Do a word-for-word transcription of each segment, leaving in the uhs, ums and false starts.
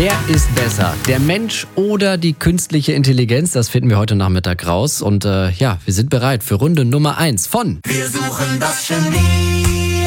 Wer ist besser, der Mensch oder die künstliche Intelligenz? Das finden wir heute Nachmittag raus. Und äh, ja, wir sind bereit für Runde Nummer eins von Wir suchen das Genie.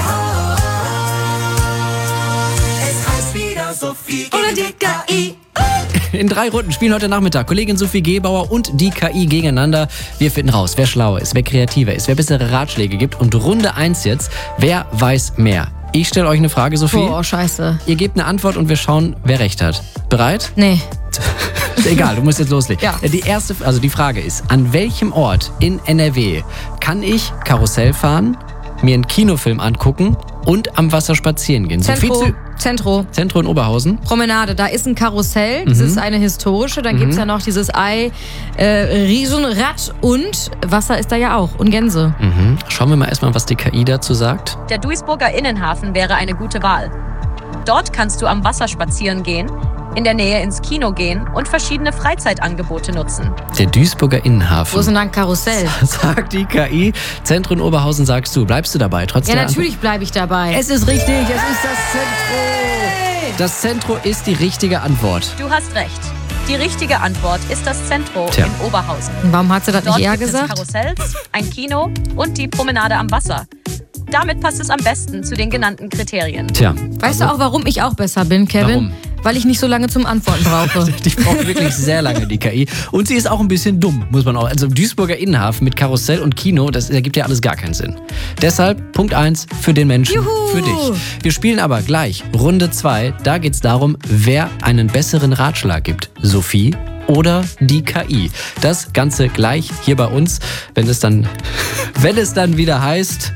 Es heißt wieder Sophie oder die K I. In drei Runden spielen heute Nachmittag Kollegin Sophie Gebauer und die K I gegeneinander. Wir finden raus, wer schlauer ist, wer kreativer ist, wer bessere Ratschläge gibt. Und Runde eins jetzt, wer weiß mehr? Ich stelle euch eine Frage, Sophie. Boah, scheiße. Ihr gebt eine Antwort und wir schauen, wer recht hat. Bereit? Nee. Ist egal, du musst jetzt loslegen. Ja. Die erste, also die Frage ist, an welchem Ort in N R W kann ich Karussell fahren, mir einen Kinofilm angucken und am Wasser spazieren gehen? Zentro. Sophie zu- Zentro. Zentro in Oberhausen. Promenade, da ist ein Karussell, das Mhm. ist eine historische, dann gibt's ja noch dieses Ei, äh, Riesenrad und Wasser ist da ja auch und Gänse. Mhm. Schauen wir mal erstmal, was die K I dazu sagt. Der Duisburger Innenhafen wäre eine gute Wahl. Dort kannst du am Wasser spazieren gehen, in der Nähe ins Kino gehen und verschiedene Freizeitangebote nutzen. Der Duisburger Innenhafen. Wo ist denn da ein Karussell? Sagt die K I. Zentro in Oberhausen sagst du. Bleibst du dabei? Trotz Ja, der natürlich bleibe ich dabei. Antwort? Es ist richtig, es ist das Zentro. Das Zentro ist die richtige Antwort. Du hast recht. Die richtige Antwort ist das Zentro Tja. in Oberhausen. Warum hat sie das Dort nicht eher gibt gesagt? es Karussells, ein Kino und die Promenade am Wasser. Damit passt es am besten zu den genannten Kriterien. Tja. Weißt du auch, warum ich auch besser bin, Kevin? Warum? Weil ich nicht so lange zum Antworten brauche. Die braucht wirklich sehr lange, die K I. Und sie ist auch ein bisschen dumm, muss man auch. Also Duisburger Innenhafen mit Karussell und Kino, das ergibt ja alles gar keinen Sinn. Deshalb Punkt eins für den Menschen, Juhu. für dich. Wir spielen aber gleich Runde zwei. Da geht es darum, wer einen besseren Ratschlag gibt. Sophie oder die K I. Das Ganze gleich hier bei uns, wenn es dann, wenn es dann wieder heißt...